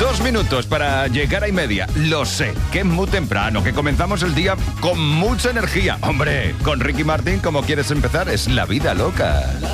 2 minutos para llegar a 1:30. Lo sé, que es muy temprano, que comenzamos el día con mucha energía. Hombre, con Ricky Martin, como quieres empezar, es la vida loca.